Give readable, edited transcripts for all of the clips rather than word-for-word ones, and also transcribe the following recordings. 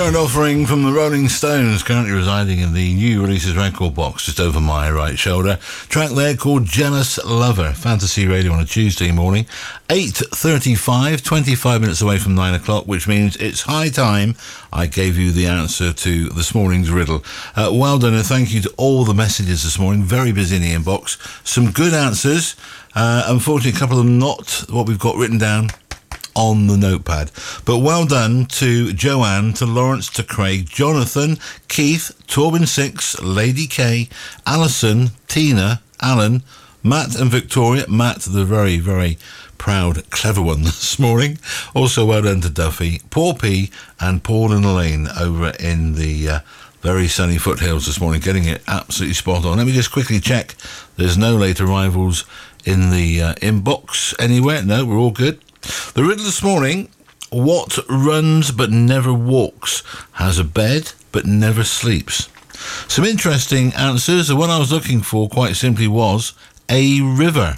current offering from the Rolling Stones, currently residing in the new releases record box just over my right shoulder. Track there called Jealous Lover. Fantasy Radio on a Tuesday morning. 8:35, 25 minutes away from 9 o'clock, which means it's high time I gave you the answer to this morning's riddle. Well done, and thank you to all the messages this morning. Very busy in the inbox. Some good answers. Unfortunately, a couple of them not what we've got written down on the notepad. But well done to Joanne, to Lawrence, to Craig, Jonathan, Keith, Torben Six, Lady K, Alison, Tina, Alan, Matt and Victoria. Matt, the very, very proud, clever one this morning. Also well done to Duffy, Paul P and Paul and Elaine over in the very sunny foothills this morning, getting it absolutely spot on. Let me just quickly check there's no late arrivals in the inbox anywhere. No, we're all good. The riddle this morning: what runs but never walks, has a bed but never sleeps? Some interesting answers. The one I was looking for quite simply was a river.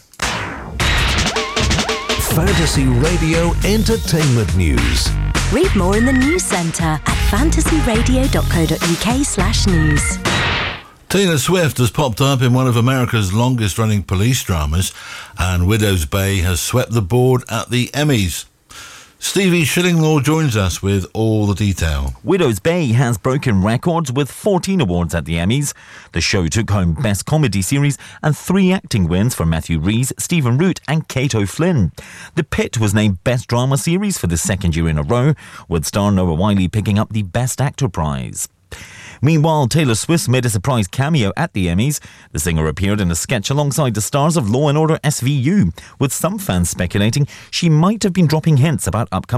Fantasy Radio Entertainment News. Read more in the News Centre at fantasyradio.co.uk/news. Taylor Swift has popped up in one of America's longest-running police dramas, and Widow's Bay has swept the board at the Emmys. Stevie Shillinglaw joins us with all the detail. Widow's Bay has broken records with 14 awards at the Emmys. The show took home Best Comedy Series and 3 acting wins for Matthew Rhys, Stephen Root and Kate O'Flynn. The Pit was named Best Drama Series for the second year in a row, with star Noah Wyle picking up the Best Actor prize. Meanwhile, Taylor Swift made a surprise cameo at the Emmys. The singer appeared in a sketch alongside the stars of Law & Order SVU, with some fans speculating she might have been dropping hints about upcoming